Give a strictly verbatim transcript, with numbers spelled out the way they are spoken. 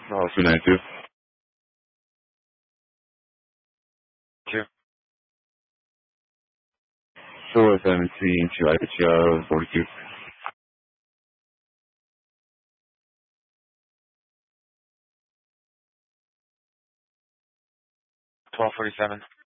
Oh, two nine two. Two. Four seventeen, two I H forty-two. twelve forty-seven.